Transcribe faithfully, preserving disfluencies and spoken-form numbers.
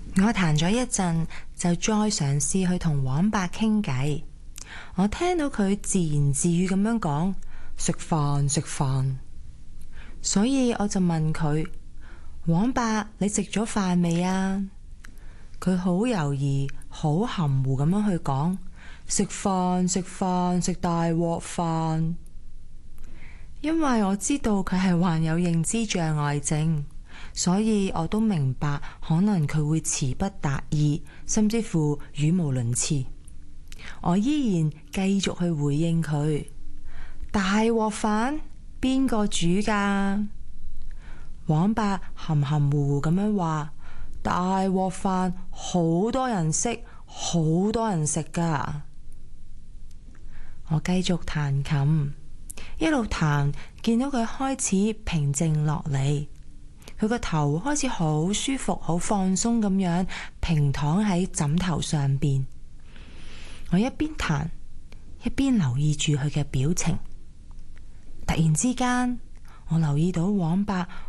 我彈咗一陣，就再嘗試去同黃伯傾偈。我聽到佢自言自語咁樣講，食飯食飯，所以我就問佢：黃伯，你食咗飯未啊？佢好猶豫，好含糊咁樣去講：食飯食飯食大鑊飯。因為我知道佢係患有認知障礙症，所以我都明白可能佢會詞不達意，甚至乎語無倫次。我依然繼續去回應佢：大鑊飯邊個煮㗎？黃伯含含糊糊咁樣話：大鑊飯好多人識，好多人食㗎。我繼續彈琴。一路彈，見到佢開始平靜落嚟，佢個頭開始好舒服、好放鬆咁樣平躺喺枕頭上邊。我一邊彈，一邊留意住佢嘅表情。突然之間，我留意到黃伯